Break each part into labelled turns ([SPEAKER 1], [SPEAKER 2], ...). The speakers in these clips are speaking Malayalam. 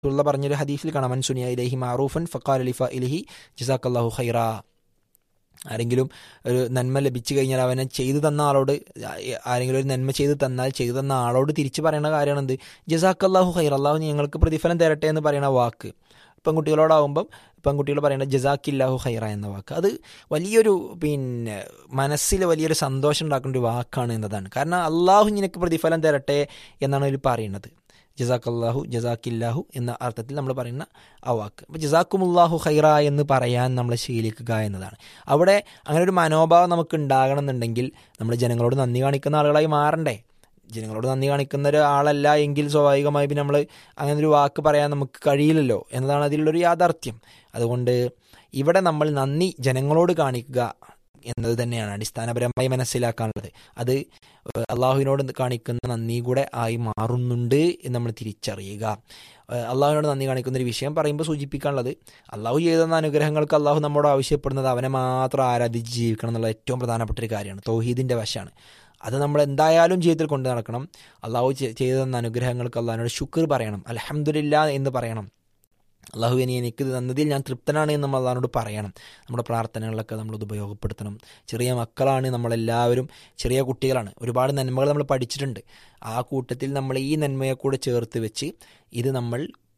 [SPEAKER 1] ഉള്ള പറഞ്ഞൊരു ഹദീസിൽ കാണാം, മൻ സുനിയ ഇലൈഹി മാറൂഫൻ ഫഖാല ലിഫാഇലിഹി ജസാക്കല്ലാഹു ഖൈറാ. ആരെങ്കിലും ഒരു നന്മ ലഭിച്ചു കഴിഞ്ഞാൽ അവനെ ചെയ്തു തന്ന ആളോട്, ആരെങ്കിലും ഒരു നന്മ ചെയ്തു തന്നാൽ ചെയ്തു തന്ന ആളോട് തിരിച്ചു പറയുന്ന കാര്യമാണ് എന്ത്? ജസാക്കല്ലാഹു ഖൈർ, അള്ളാഹു ഞങ്ങൾക്ക് പ്രതിഫലം തരട്ടെ എന്ന് പറയുന്ന വാക്ക്. പെൺകുട്ടികളോടാവുമ്പം പെൺകുട്ടികൾ പറയേണ്ട ജസാക്കില്ലാഹു ഖൈറ എന്ന വാക്ക്. അത് വലിയൊരു മനസ്സിൽ വലിയൊരു സന്തോഷം ഉണ്ടാക്കേണ്ട ഒരു വാക്കാണ് എന്നതാണ്. കാരണം അള്ളാഹു നിനക്ക് പ്രതിഫലം തരട്ടെ എന്നാണ് ഇതിൽ പറയുന്നത്. ജസാക്കല്ലാഹു ജസാക്കില്ലാഹു എന്ന അർത്ഥത്തിൽ നമ്മൾ പറയുന്ന ആ വാക്ക്. അപ്പോൾ ജസാക്കുമുല്ലാഹു ഖൈറ എന്ന് പറയാൻ നമ്മൾ ശീലിക്കുക എന്നതാണ്. അവിടെ അങ്ങനെ ഒരു മനോഭാവം നമുക്ക് ഉണ്ടാകണം എന്നുണ്ടെങ്കിൽ നമ്മൾ ജനങ്ങളോട് നന്ദി കാണിക്കുന്ന ആളുകളായി മാറണ്ടേ? ജനങ്ങളോട് നന്ദി കാണിക്കുന്ന ഒരാളല്ല എങ്കിൽ സ്വാഭാവികമായി പിന്നെ നമ്മൾ അങ്ങനെ ഒരു വാക്ക് പറയാൻ നമുക്ക് കഴിയില്ലല്ലോ എന്നതാണ് അതിലുള്ളൊരു യാഥാർത്ഥ്യം. അതുകൊണ്ട് ഇവിടെ നമ്മൾ നന്ദി ജനങ്ങളോട് കാണിക്കുക എന്നത് തന്നെയാണ് അടിസ്ഥാനപരമായി മനസ്സിലാക്കാനുള്ളത്. അത് അള്ളാഹുവിനോട് കാണിക്കുന്ന നന്ദി കൂടെ ആയി മാറുന്നുണ്ട് എന്ന് നമ്മൾ തിരിച്ചറിയുക. അള്ളാഹുവിനോട് നന്ദി കാണിക്കുന്ന ഒരു വിഷയം പറയുമ്പോൾ സൂചിപ്പിക്കാനുള്ളത്, അള്ളാഹു ചെയ്തുതന്ന അനുഗ്രഹങ്ങൾക്ക് അള്ളാഹു നമ്മോട് ആവശ്യപ്പെടുന്നത് അവനെ മാത്രം ആരാധിച്ച് ജീവിക്കണം എന്നുള്ള ഏറ്റവും പ്രധാനപ്പെട്ട ഒരു കാര്യമാണ്. തൗഹീദിൻ്റെ വശമാണ്. അത് നമ്മൾ എന്തായാലും ജീവിതത്തിൽ കൊണ്ടു നടക്കണം. അള്ളാഹു ചെയ്തു തന്ന അനുഗ്രഹങ്ങൾക്ക് അള്ളാഹിനോട് ശുക്ർ പറയണം, അൽഹംദുലില്ലാ എന്ന് പറയണം. അള്ളാഹു എനിക്ക് തന്നതിൽ ഞാൻ തൃപ്തനാണ് എന്ന് നമ്മൾ അള്ളാഹിനോട് പറയണം. നമ്മുടെ പ്രാർത്ഥനകളിലൊക്കെ നമ്മളത് ഉപയോഗപ്പെടുത്തണം. ചെറിയ മക്കളാണ് നമ്മളെല്ലാവരും, ചെറിയ കുട്ടികളാണ്. ഒരുപാട് നന്മകൾ നമ്മൾ പഠിച്ചിട്ടുണ്ട്. ആ കൂട്ടത്തിൽ നമ്മൾ ഈ നന്മയെ കൂടെ ചേർത്ത് വെച്ച് ഇത് നമ്മൾ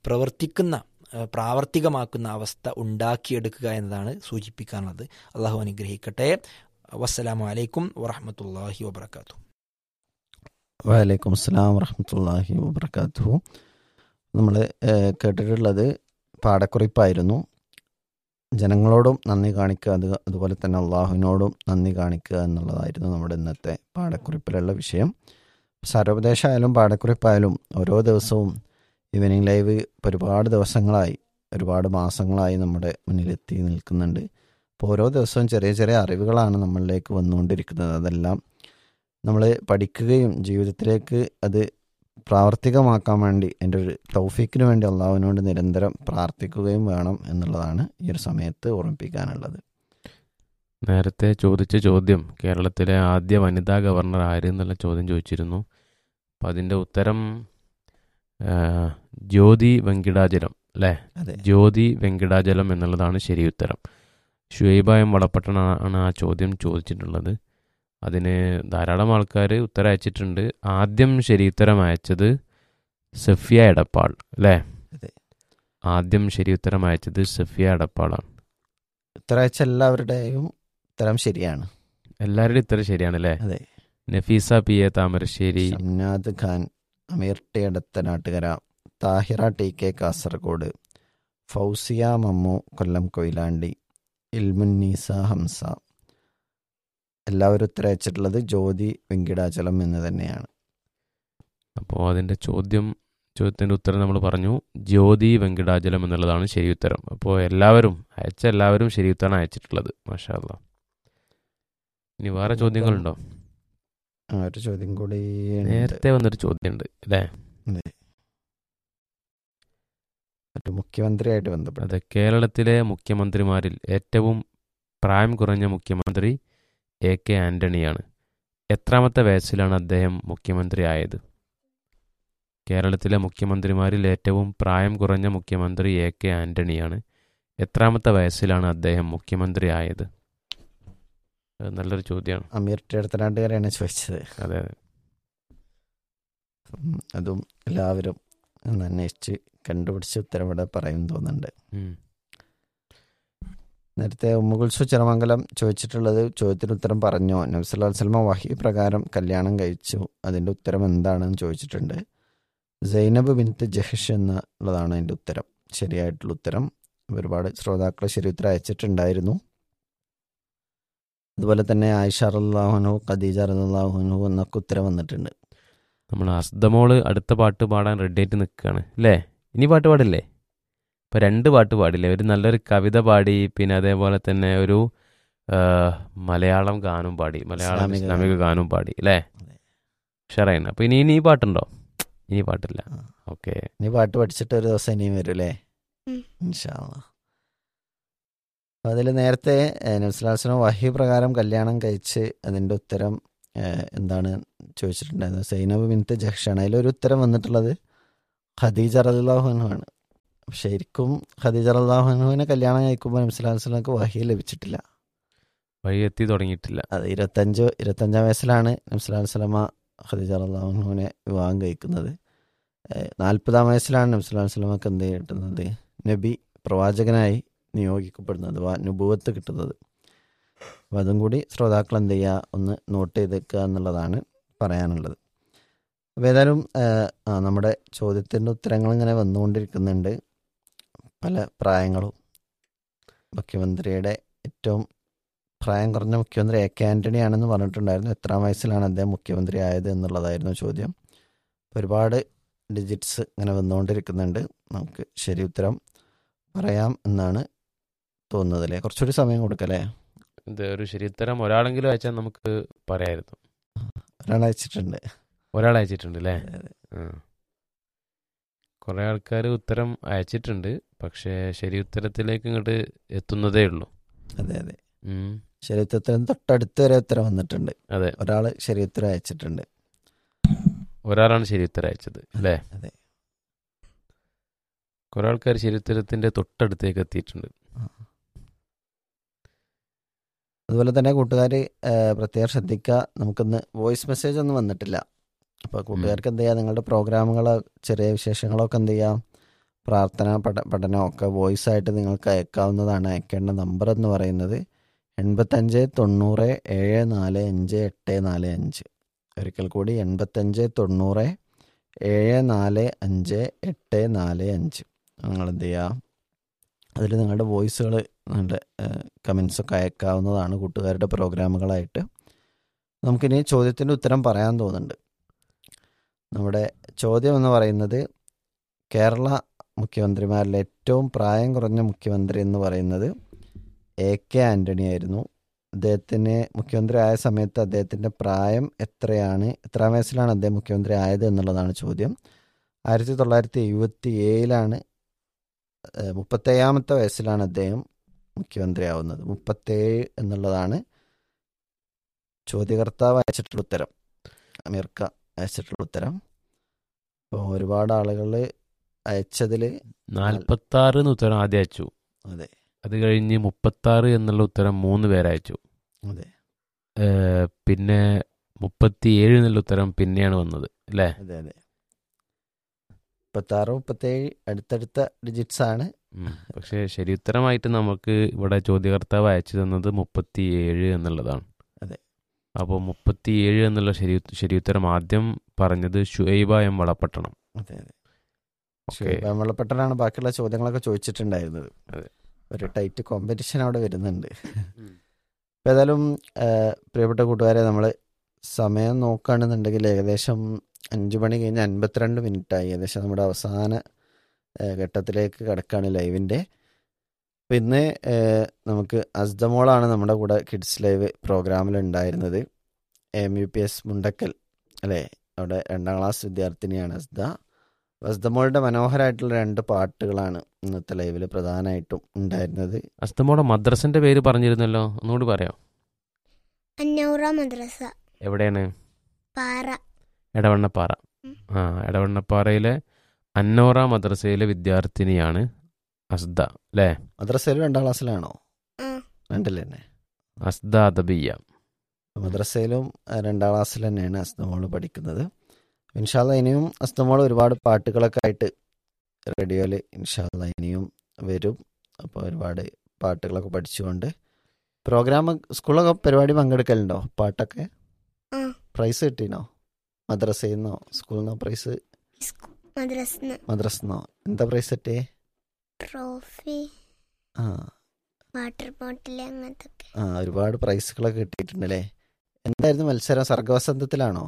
[SPEAKER 1] പ്രാവർത്തികമാക്കുന്ന അവസ്ഥ ഉണ്ടാക്കിയെടുക്കുക എന്നതാണ് സൂചിപ്പിക്കാനുള്ളത്. അള്ളാഹു അനുഗ്രഹിക്കട്ടെ. വസ്സലാമു അലൈക്കും വറഹ്മത്തുള്ളാഹി വബറകാതുഹു.
[SPEAKER 2] വലൈക്കും അസ്സലാം വറഹ്മത്തുള്ളാഹി വബറകാതുഹു. നമ്മൾ കേട്ടിട്ടുള്ളത് പാഠക്കുറിപ്പായിരുന്നു. ജനങ്ങളോടും നന്ദി കാണിക്കുക, അതുപോലെ തന്നെ അള്ളാഹുവിനോടും നന്ദി കാണിക്കുക എന്നുള്ളതായിരുന്നു നമ്മുടെ ഇന്നത്തെ പാഠക്കുറിപ്പിലുള്ള വിഷയം. സാരോപദേശമായാലും പാഠക്കുറിപ്പായാലും ഓരോ ദിവസവും ഈവനിങ് ലൈവ് ഇപ്പോൾ ഒരുപാട് ദിവസങ്ങളായി, ഒരുപാട് മാസങ്ങളായി നമ്മുടെ മുന്നിലെത്തി നിൽക്കുന്നുണ്ട്. അപ്പോൾ ഓരോ ദിവസവും ചെറിയ ചെറിയ അറിവുകളാണ് നമ്മളിലേക്ക് വന്നുകൊണ്ടിരിക്കുന്നത്. അതെല്ലാം നമ്മൾ പഠിക്കുകയും ജീവിതത്തിലേക്ക് അത് പ്രാവർത്തികമാക്കാൻ വേണ്ടി എൻ്റെ ഒരു തൗഫീക്കിന് വേണ്ടി അള്ളാഹുവിനോട് നിരന്തരം പ്രാർത്ഥിക്കുകയും വേണം എന്നുള്ളതാണ് ഈ ഒരു സമയത്ത് ഓർമ്മിപ്പിക്കാനുള്ളത്.
[SPEAKER 3] നേരത്തെ ചോദിച്ച ചോദ്യം, കേരളത്തിലെ ആദ്യ വനിതാ ഗവർണർ ആര് എന്നുള്ള ചോദ്യം ചോദിച്ചിരുന്നു. അപ്പം അതിൻ്റെ ഉത്തരം ജ്യോതി വെങ്കിടാചലം അല്ലേ? ജ്യോതി വെങ്കിടാചലം എന്നുള്ളതാണ് ശരി ഉത്തരം. ഷുഹൈബായം വളപട്ടണാണ് ആ ചോദ്യം ചോദിച്ചിട്ടുള്ളത്. അതിന് ധാരാളം ആൾക്കാർ ഉത്തരം അയച്ചിട്ടുണ്ട്. ആദ്യം ശരി ഉത്തരം അയച്ചത് സഫിയ എടപ്പാൾ അല്ലേ? ആദ്യം ശരി ഉത്തരം അയച്ചത് സഫിയ എടപ്പാളാണ്.
[SPEAKER 2] ഉത്തരം അയച്ച എല്ലാവരുടെയും ഉത്തരം ശരിയാണ്.
[SPEAKER 3] എല്ലാവരുടെയും ഉത്തരം ശരിയാണ് അല്ലേ?
[SPEAKER 2] അതെ.
[SPEAKER 3] Nafeesa P A Thamarassery,
[SPEAKER 2] Shamnad Khan Ameer T Edathanattukara, Thahira T K Kasaragod, Fousiya Mammu കൊല്ലം കൊയിലാണ്ടി, ഇൽമുന്നീസ ഹംസ, എല്ലാവരും ഉത്തരം അയച്ചിട്ടുള്ളത് ജ്യോതി വെങ്കിടാചലം എന്ന് തന്നെയാണ്.
[SPEAKER 3] അപ്പോൾ അതിൻ്റെ ചോദ്യത്തിൻ്റെ ഉത്തരം നമ്മൾ പറഞ്ഞു, ജ്യോതി വെങ്കിടാചലം എന്നുള്ളതാണ് ശരി ഉത്തരം. അപ്പോൾ എല്ലാവരും ശരി ഉത്തരം അയച്ചിട്ടുള്ളത്. മാഷാ അല്ലാ. ഇനി വേറെ ചോദ്യങ്ങളുണ്ടോ?
[SPEAKER 2] ഒരു ചോദ്യം കൂടി
[SPEAKER 3] നേരത്തെ വന്നൊരു ചോദ്യമുണ്ട് അല്ലേ?
[SPEAKER 2] മുഖ്യമന്ത്രിയായിട്ട് ബന്ധപ്പെട്ടത്.
[SPEAKER 3] അതെ, കേരളത്തിലെ മുഖ്യമന്ത്രിമാരിൽ ഏറ്റവും പ്രായം കുറഞ്ഞ മുഖ്യമന്ത്രി AK ആൻ്റണിയാണ്. എത്രാമത്തെ വയസ്സിലാണ് അദ്ദേഹം മുഖ്യമന്ത്രി ആയത്? കേരളത്തിലെ മുഖ്യമന്ത്രിമാരിൽ ഏറ്റവും പ്രായം കുറഞ്ഞ മുഖ്യമന്ത്രി AK ആൻ്റണിയാണ്. എത്രാമത്തെ വയസ്സിലാണ് അദ്ദേഹം മുഖ്യമന്ത്രി ആയത്? നല്ലൊരു ചോദ്യമാണ്.
[SPEAKER 2] അമീർ ടി എടത്തനാട്ടുകാരാണ് ചോദിച്ചത്.
[SPEAKER 3] അതെ,
[SPEAKER 2] അതും എല്ലാവരും അന്വേഷിച്ച് കണ്ടുപിടിച്ച് ഉത്തരവിടെ പറയും തോന്നുന്നുണ്ട്. നേരത്തെ ഉമ്മുകുൽസു ചിറമംഗലം ചോദിച്ചിട്ടുള്ളത്, ചോദ്യത്തിന് ഉത്തരം പറഞ്ഞോ? നബി സല്ലല്ലാഹു അലൈഹി വസല്ലം വഹി പ്രകാരം കല്യാണം കഴിച്ചു, അതിൻ്റെ ഉത്തരം എന്താണെന്ന് ചോദിച്ചിട്ടുണ്ട്. സൈനബ് ബിൻത്ത് ജഹ്ഷ് എന്നുള്ളതാണ് അതിൻ്റെ ഉത്തരം, ശരിയായിട്ടുള്ള ഉത്തരം. ഒരുപാട് ശ്രോതാക്കൾ ശരി ഉത്തരം അയച്ചിട്ടുണ്ടായിരുന്നു. അതുപോലെ തന്നെ ആയിഷ റളിയല്ലാഹു അൻഹു, ഖദീജ റളിയല്ലാഹു അൻഹു എന്നൊക്കെ ഉത്തരം വന്നിട്ടുണ്ട്.
[SPEAKER 3] നമ്മൾ അസ്ദമോള് അടുത്ത പാട്ട് പാടാൻ റെഡി ആയിട്ട് നിൽക്കുകയാണ് അല്ലേ? ഇനി പാട്ട് പാടില്ലേ? ഇപ്പോൾ 2 പാട്ട് പാടില്ലേ? ഒരു നല്ലൊരു കവിത പാടി, പിന്നെ അതേപോലെ തന്നെ ഒരു മലയാളം ഗാനം പാടി, മലയാളം ഇസ്ലാമിക ഗാനം പാടി അല്ലേ? ഷറൈൻ. അപ്പോൾ ഇനി പാട്ടുണ്ടോ? ഇനി പാട്ടില്ല. ഓക്കെ,
[SPEAKER 2] ഇനി പാട്ട് പഠിച്ചിട്ട് ഒരു ദിവസം ഇനിയും വരും അല്ലേ? ഇൻഷാ അല്ലാഹ്. അതിൽ നേരത്തെ നബി സല്ലല്ലാഹു അലൈഹി വസല്ലം വഹി പ്രകാരം കല്യാണം കഴിച്ച് അതിൻ്റെ ഉത്തരം എന്താണ് ചോദിച്ചിട്ടുണ്ടായിരുന്നത്? സൈനബ് ബിൻത്ത് ജഹ്ഷാണ്. അതിലൊരു ഉത്തരം വന്നിട്ടുള്ളത് ഖദീജ റളിയല്ലാഹു അൻഹു ആണ്. ശരിക്കും ഖദീജ റളിയല്ലാഹു അൻഹുവിനെ കല്യാണം കഴിക്കുമ്പോൾ നബി സല്ലല്ലാഹു അലൈഹി വസല്ലമക്ക് വഹി ലഭിച്ചിട്ടില്ല.
[SPEAKER 3] വഴി എത്തി തുടങ്ങിയിട്ടില്ല.
[SPEAKER 2] അത് 25-25 വയസ്സിലാണ് നബി സല്ലല്ലാഹു അലൈഹി വസല്ലമ ഖദീജ റളിയല്ലാഹു അൻഹുവിനെ വിവാഹം കഴിക്കുന്നത്. 40-ാം വയസ്സിലാണ് നബി സല്ലല്ലാഹു അലൈഹി വസല്ലമക്ക് എന്ത് കിട്ടുന്നത്, നബി പ്രവാചകനായി നിയോഗിക്കപ്പെടുന്നത്, നുബുവത്ത് കിട്ടുന്നത്. അപ്പം അതും കൂടി ശ്രോതാക്കൾ എന്ത് ചെയ്യുക, ഒന്ന് നോട്ട് ചെയ്തേക്കുക എന്നുള്ളതാണ് പറയാനുള്ളത്. അപ്പോൾ ഏതായാലും നമ്മുടെ ചോദ്യത്തിൻ്റെ ഉത്തരങ്ങൾ ഇങ്ങനെ വന്നുകൊണ്ടിരിക്കുന്നുണ്ട്. പല പ്രായങ്ങളും. മുഖ്യമന്ത്രിയുടെ ഏറ്റവും പ്രായം കുറഞ്ഞ മുഖ്യമന്ത്രി എ കെ ആൻ്റണി ആണെന്ന് പറഞ്ഞിട്ടുണ്ടായിരുന്നു. എത്രാം വയസ്സിലാണ് അദ്ദേഹം മുഖ്യമന്ത്രി ആയത് എന്നുള്ളതായിരുന്നു ചോദ്യം. ഒരുപാട് ഡിജിറ്റ്സ് ഇങ്ങനെ വന്നുകൊണ്ടിരിക്കുന്നുണ്ട്. നമുക്ക് ശരി ഉത്തരം പറയാം എന്നാണ് തോന്നുന്നത് അല്ലേ? കുറച്ചുകൂടി സമയം കൊടുക്കല്ലേ?
[SPEAKER 3] ഇത് ഒരു ശരിയുത്തരം ഒരാളെങ്കിലും അയച്ചാൽ നമുക്ക് പറയായിരുന്നു.
[SPEAKER 2] ഒരാൾ അയച്ചിട്ടുണ്ട്.
[SPEAKER 3] ഒരാൾ അയച്ചിട്ടുണ്ട് അല്ലേ? കുറേ ആൾക്കാർ ഉത്തരം അയച്ചിട്ടുണ്ട്, പക്ഷേ ശരി ഉത്തരത്തിലേക്ക് ഇങ്ങോട്ട് എത്തുന്നതേ ഉള്ളൂ.
[SPEAKER 2] അതെ അതെ, ശരി ഉത്തരത്തിന് തൊട്ടടുത്ത് വരെ ഉത്തരം വന്നിട്ടുണ്ട്.
[SPEAKER 3] അതെ,
[SPEAKER 2] ഒരാൾ ശരി ഉത്തരം അയച്ചിട്ടുണ്ട്.
[SPEAKER 3] ഒരാളാണ് ശരി ഉത്തരം അയച്ചത് അല്ലേ?
[SPEAKER 2] അതെ,
[SPEAKER 3] കുറേ ആൾക്കാർ ശരി ഉത്തരത്തിന്റെ തൊട്ടടുത്തേക്ക് എത്തിയിട്ടുണ്ട്.
[SPEAKER 2] അതുപോലെ തന്നെ കൂട്ടുകാർ പ്രത്യേകം ശ്രദ്ധിക്കുക, നമുക്കിന്ന് വോയിസ് മെസ്സേജ് ഒന്നും വന്നിട്ടില്ല. അപ്പോൾ കൂട്ടുകാർക്ക് എന്ത് ചെയ്യുക, നിങ്ങളുടെ പ്രോഗ്രാമുകളോ ചെറിയ വിശേഷങ്ങളൊക്കെ എന്ത് ചെയ്യാം, പ്രാർത്ഥന പഠനമൊക്കെ വോയിസ് ആയിട്ട് നിങ്ങൾക്ക് അയക്കാവുന്നതാണ്. അയക്കേണ്ട നമ്പർ എന്ന് പറയുന്നത് 8590745845. ഒരിക്കൽ കൂടി 8590745845. നിങ്ങൾ എന്ത് ചെയ്യുക, അതിൽ നിങ്ങളുടെ വോയിസുകൾ, നിങ്ങളുടെ കമൻസൊക്കെ അയക്കാവുന്നതാണ് കൂട്ടുകാരുടെ പ്രോഗ്രാമുകളായിട്ട്. നമുക്കിനി ചോദ്യത്തിൻ്റെ ഉത്തരം പറയാൻ തോന്നുന്നുണ്ട്. നമ്മുടെ ചോദ്യം എന്ന് പറയുന്നത്, കേരള മുഖ്യമന്ത്രിമാരിലെ ഏറ്റവും പ്രായം കുറഞ്ഞ മുഖ്യമന്ത്രി എന്ന് പറയുന്നത് എ കെ ആൻ്റണി ആയിരുന്നു. അദ്ദേഹത്തിന് മുഖ്യമന്ത്രി ആയ സമയത്ത് അദ്ദേഹത്തിൻ്റെ പ്രായം എത്രയാണ്, എത്രാം വയസ്സിലാണ് അദ്ദേഹം മുഖ്യമന്ത്രി ആയത് എന്നുള്ളതാണ് ചോദ്യം. 1977 37ാമത്തെ വയസ്സിലാണ് അദ്ദേഹം മുഖ്യമന്ത്രി ആവുന്നത്. 37 എന്നുള്ളതാണ് ചോദ്യകർത്താവ് അയച്ചിട്ടുള്ള ഉത്തരം, അമീർക്ക അയച്ചിട്ടുള്ള ഉത്തരം. അപ്പോൾ ഒരുപാട് ആളുകൾ അയച്ചതിൽ
[SPEAKER 3] 46 എന്ന് ഉത്തരം ആദ്യം അയച്ചു.
[SPEAKER 2] അതെ,
[SPEAKER 3] അത് കഴിഞ്ഞ് 36 എന്നുള്ള ഉത്തരം 3 പേരയച്ചു.
[SPEAKER 2] അതെ,
[SPEAKER 3] പിന്നെ 37 എന്നുള്ള ഉത്തരം പിന്നെയാണ് വന്നത് അല്ലേ?
[SPEAKER 2] അതെ അതെ, 36 37 അടുത്തടുത്ത ഡിജിറ്റ്സ് ആണ്.
[SPEAKER 3] പക്ഷേ ശരി ഉത്തരമായിട്ട് നമുക്ക് ഇവിടെ ചോദ്യകർത്താവ് അയച്ചു തന്നത് 37 എന്നുള്ളതാണ്.
[SPEAKER 2] അതെ,
[SPEAKER 3] അപ്പോൾ 37 എന്നുള്ള ശരി ഉത്തരം ആദ്യം പറഞ്ഞത് ഷുഐബ എം വളപട്ടണം.
[SPEAKER 2] അതെ അതെ, വെള്ളപ്പെട്ടനാണ് ബാക്കിയുള്ള ചോദ്യങ്ങളൊക്കെ ചോദിച്ചിട്ടുണ്ടായിരുന്നത്.
[SPEAKER 3] അതെ,
[SPEAKER 2] ഒരു ടൈറ്റ് കോമ്പറ്റീഷൻ അവിടെ വരുന്നുണ്ട്. അപ്പോൾ ഏതായാലും പ്രിയപ്പെട്ട കൂട്ടുകാരെ, നമ്മൾ സമയം നോക്കുകയാണെന്നുണ്ടെങ്കിൽ ഏകദേശം 5 മണി കഴിഞ്ഞ് 52 മിനിറ്റായി. ഏകദേശം നമ്മുടെ അവസാന ഘട്ടത്തിലേക്ക് കിടക്കുകയാണ് ലൈവിൻ്റെ. അപ്പോൾ ഇന്ന് നമുക്ക് അസ്ദമോളാണ് നമ്മുടെ കൂടെ കിഡ്സ് ലൈവ് പ്രോഗ്രാമിൽ ഉണ്ടായിരുന്നത്. MUPS മുണ്ടക്കൽ അല്ലേ, അവിടെ 2ാം ക്ലാസ് വിദ്യാർത്ഥിനിയാണ് അസ്ദ. അസ്ദമോളുടെ മനോഹരമായിട്ടുള്ള 2 പാട്ടുകളാണ് ഇന്നത്തെ ലൈവിൽ പ്രധാനമായിട്ടും ഉണ്ടായിരുന്നത്.
[SPEAKER 3] അസ്ദമോളുടെ മദ്രസന്റെ പേര് പറഞ്ഞിരുന്നല്ലോ, ഒന്നുകൂടി പറയാം.
[SPEAKER 4] അന്നൗറ മദ്രസ.
[SPEAKER 3] എവിടെയാണ്?
[SPEAKER 4] പാറ,
[SPEAKER 3] എടവണ്ണപ്പാറ. എടവണ്ണപ്പാറയിലെ അന്നോറ മദ്രസയിലെ വിദ്യാർത്ഥിനിയാണ് അസ്ദ അല്ലേ?
[SPEAKER 2] മദ്രസയിൽ 2ാം ക്ലാസ്സിലാണോ? 2ൽ തന്നെ.
[SPEAKER 3] അസ്ദ അദബിയ.
[SPEAKER 2] മദ്രസയിലും 2ാം ക്ലാസ്സിൽ തന്നെയാണ് അസ്ദമോൾ പഠിക്കുന്നത്. ഇൻഷാ അല്ലാഹ് ഇനിയും അസ്ദമോൾ ഒരുപാട് പാട്ടുകളൊക്കെ ആയിട്ട് റേഡിയോയിൽ ഇൻഷാ അല്ലാഹ് ഇനിയും വരും. അപ്പോൾ ഒരുപാട് പാട്ടുകളൊക്കെ പഠിച്ചുകൊണ്ട് പ്രോഗ്രാം, സ്കൂളൊക്കെ പരിപാടി പങ്കെടുക്കലുണ്ടോ? പാട്ടൊക്കെ പ്രൈസ് കിട്ടീനോ? മദ്രസയിൽ നിന്നോ സ്കൂളിൽ നിന്നോ പ്രൈസ്? മദ്രസന്നോ? എന്താ പ്രൈസ് കിട്ടിയേ?
[SPEAKER 4] ട്രോഫി, വാട്ടർ ബോട്ടിൽ, അങ്ങനത്തെ.
[SPEAKER 2] ഒരുപാട് പ്രൈസുകളൊക്കെ കിട്ടിയിട്ടുണ്ടല്ലേ. എന്തായിരുന്നു മത്സരം? സർഗവസന്തത്തിലാണോ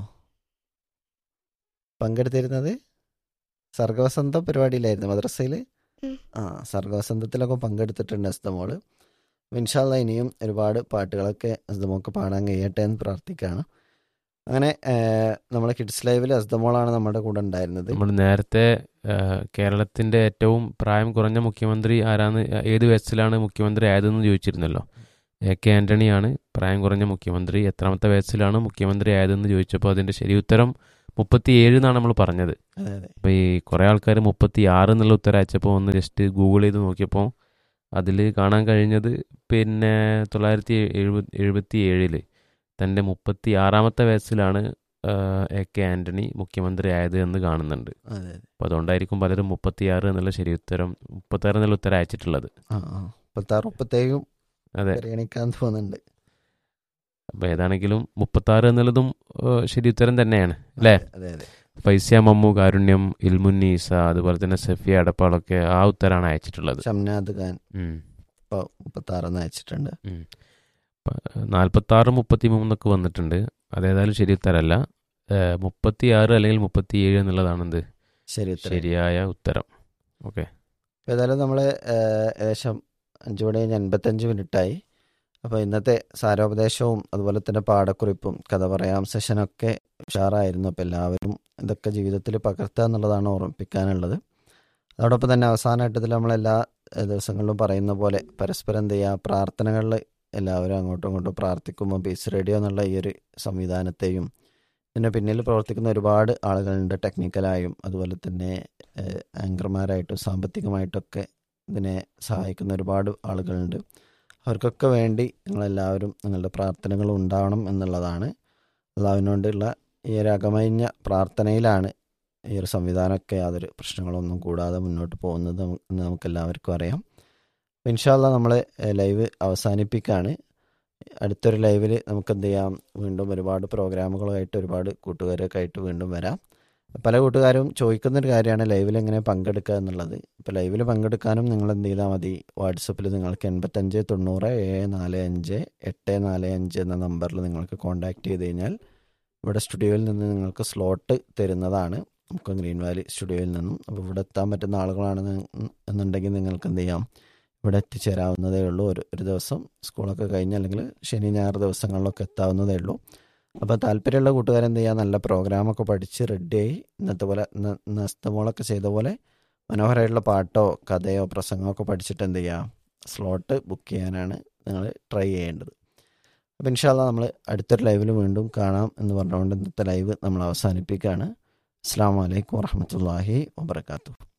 [SPEAKER 2] പങ്കെടുത്തിരുന്നത്? സർഗവസന്തം പരിപാടിയിലായിരുന്നു മദ്രസയിൽ. സർഗവസന്തത്തിലൊക്കെ പങ്കെടുത്തിട്ടുണ്ട് അസ്ദമോള്. ഇൻഷാ അല്ലാഹ് ഇനിയും ഒരുപാട് പാട്ടുകളൊക്കെ അസ്ദമോൾക്ക് പാടാൻ കഴിയട്ടെ എന്ന് പ്രാർത്ഥിക്കുകയാണ്. അങ്ങനെ നമ്മൾ കിഡ്സ് ലൈവിൽ അസ്ദമോളാണ് നമ്മുടെ കൂടെ ഉണ്ടായിരുന്നത്.
[SPEAKER 3] നമ്മൾ നേരത്തെ കേരളത്തിന്റെ ഏറ്റവും പ്രായം കുറഞ്ഞ മുഖ്യമന്ത്രി ആരാന്ന്, ഏത് വയസ്സിലാണ് മുഖ്യമന്ത്രി ആയതെന്ന് ചോദിച്ചിരുന്നല്ലോ. എ കെ ആൻ്റണിയാണ് പ്രായം കുറഞ്ഞ മുഖ്യമന്ത്രി. എത്രാമത്തെ വയസ്സിലാണ് മുഖ്യമന്ത്രി ആയതെന്ന് ചോദിച്ചപ്പോൾ അതിൻ്റെ ശരി ഉത്തരം 37 എന്നാണ് നമ്മൾ പറഞ്ഞത്.
[SPEAKER 2] അതെ അതെ.
[SPEAKER 3] അപ്പോൾ ഈ കുറേ ആൾക്കാർ 36 എന്നുള്ള ഉത്തരം അയച്ചപ്പോൾ ഒന്ന് ജസ്റ്റ് ഗൂഗിൾ ചെയ്ത് നോക്കിയപ്പോൾ അതിൽ കാണാൻ കഴിഞ്ഞത് പിന്നെ 1977 തൻ്റെ 36ാമത്തെ വയസ്സിലാണ് AK ആൻ്റണി മുഖ്യമന്ത്രി ആയത് എന്ന് കാണുന്നുണ്ട്.
[SPEAKER 2] അതെ അതെ.
[SPEAKER 3] അപ്പോൾ അതുകൊണ്ടായിരിക്കും പലരും 36 എന്നുള്ള ശരി ഉത്തരം 36 എന്നുള്ള ഉത്തരം അയച്ചിട്ടുള്ളത്.
[SPEAKER 2] 36 37
[SPEAKER 3] അതെ.
[SPEAKER 2] പരിഗണിക്കാൻ തോന്നുന്നുണ്ട്.
[SPEAKER 3] അപ്പോൾ ഏതാണെങ്കിലും 36 എന്നുള്ളതും ശരി ഉത്തരം തന്നെയാണ് അല്ലേ?
[SPEAKER 2] അതെ അതെ.
[SPEAKER 3] ഫൈസ്യ മമ്മു, കാരുണ്യം, ഇൽമുന്നീസ, അതുപോലെ തന്നെ സഫിയ അടപ്പാളൊക്കെ ആ ഉത്തരമാണ് അയച്ചിട്ടുള്ളത്.
[SPEAKER 2] ഷംനാദ് ഖാൻ 36 അയച്ചിട്ടുണ്ട്.
[SPEAKER 3] 46, 33 വന്നിട്ടുണ്ട്. അതേതായാലും ശരി ഉത്തരമല്ല. 36 അല്ലെങ്കിൽ 37 എന്നുള്ളതാണ് എന്ത് ശരിയായ ഉത്തരം. ഓക്കെ.
[SPEAKER 2] ഏതായാലും നമ്മൾ ഏകദേശം 5:55 അപ്പോൾ ഇന്നത്തെ സാരോപദേശവും അതുപോലെ തന്നെ പാഠക്കുറിപ്പും കഥ പറയാം സെഷനൊക്കെ ഉഷാറായിരുന്നു. അപ്പോൾ എല്ലാവരും ഇതൊക്കെ ജീവിതത്തിൽ പകർത്തുക എന്നുള്ളതാണ് ഓർമ്മിപ്പിക്കാനുള്ളത്. അതോടൊപ്പം തന്നെ അവസാനഘട്ടത്തിൽ നമ്മളെല്ലാ ദിവസങ്ങളിലും പറയുന്ന പോലെ പരസ്പരം എന്ത് ചെയ്യുക, പ്രാർത്ഥനകളിൽ എല്ലാവരും അങ്ങോട്ടും ഇങ്ങോട്ടും പ്രാർത്ഥിക്കുമ്പോൾ പീസ് റേഡിയോ എന്നുള്ള ഈ ഒരു സംവിധാനത്തെയും ഇതിൻ്റെ പിന്നിൽ പ്രവർത്തിക്കുന്ന ഒരുപാട് ആളുകളുണ്ട്. ടെക്നിക്കലായും അതുപോലെ തന്നെ ആങ്കർമാരായിട്ടും സാമ്പത്തികമായിട്ടൊക്കെ ഇതിനെ സഹായിക്കുന്ന ഒരുപാട് ആളുകളുണ്ട്. അവർക്കൊക്കെ വേണ്ടി നിങ്ങളെല്ലാവരും നിങ്ങളുടെ പ്രാർത്ഥനകൾ ഉണ്ടാവണം എന്നുള്ളതാണ്. അള്ളാഹുവിനോടുള്ള ഈ ഒരു അകമഴിഞ്ഞ പ്രാർത്ഥനയിലാണ് ഈ ഒരു സംവിധാനമൊക്കെ യാതൊരു പ്രശ്നങ്ങളൊന്നും കൂടാതെ മുന്നോട്ട് പോകുന്നത് എന്ന് നമുക്കെല്ലാവർക്കും അറിയാം. ഇൻഷാ അല്ലാഹ് നമ്മൾ ലൈവ് അവസാനിപ്പിക്കുകയാണ്. അടുത്തൊരു ലൈവിൽ നമുക്ക് എന്ത് ചെയ്യാം, വീണ്ടും ഒരുപാട് പ്രോഗ്രാമുകളായിട്ട് ഒരുപാട് കൂട്ടുകാരൊക്കെ ആയിട്ട് വീണ്ടും വരാം. പല കൂട്ടുകാരും ചോദിക്കുന്നൊരു കാര്യമാണ് ലൈവിൽ എങ്ങനെ പങ്കെടുക്കുക എന്നുള്ളത്. ഇപ്പോൾ ലൈവിൽ പങ്കെടുക്കാനും നിങ്ങൾ എന്ത് ചെയ്താൽ മതി, വാട്സപ്പിൽ നിങ്ങൾക്ക് 8590-745-845 എന്ന നമ്പറിൽ നിങ്ങൾക്ക് കോൺടാക്റ്റ് ചെയ്ത് കഴിഞ്ഞാൽ ഇവിടെ സ്റ്റുഡിയോയിൽ നിന്ന് നിങ്ങൾക്ക് സ്ലോട്ട് തരുന്നതാണ്, നമുക്ക് ഗ്രീൻ വാലി സ്റ്റുഡിയോയിൽ നിന്നും. അപ്പോൾ ഇവിടെ എത്താൻ പറ്റുന്ന ആളുകളാണ് എന്നുണ്ടെങ്കിൽ നിങ്ങൾക്ക് എന്ത് ചെയ്യാം, ഇവിടെ എത്തിച്ചേരാവുന്നതേ ഉള്ളൂ. ഒരു ദിവസം സ്കൂളൊക്കെ കഴിഞ്ഞ് അല്ലെങ്കിൽ ശനി ഞായർ ദിവസങ്ങളിലൊക്കെ എത്താവുന്നതേ ഉള്ളൂ. അപ്പോൾ താല്പര്യമുള്ള കൂട്ടുകാരെന്ത് ചെയ്യുക, നല്ല പ്രോഗ്രാമൊക്കെ പഠിച്ച് റെഡിയായി ഇന്നത്തെ പോലെ നസ്തമോളൊക്കെ ചെയ്ത പോലെ മനോഹരമായിട്ടുള്ള പാട്ടോ കഥയോ പ്രസംഗമൊക്കെ പഠിച്ചിട്ട് എന്ത് ചെയ്യുക, സ്ലോട്ട് ബുക്ക് ചെയ്യാനാണ് നിങ്ങൾ ട്രൈ ചെയ്യേണ്ടത്. അപ്പോൾ ഇൻഷാ അല്ലാഹ് നമ്മൾ അടുത്തൊരു ലൈവിൽ വീണ്ടും കാണാം എന്ന് പറഞ്ഞുകൊണ്ട് ഇന്നത്തെ ലൈവ് നമ്മൾ അവസാനിപ്പിക്കുകയാണ്. അസ്സലാമു അലൈക്കും വറഹ്മത്തുള്ളാഹി വബറകാതുഹു.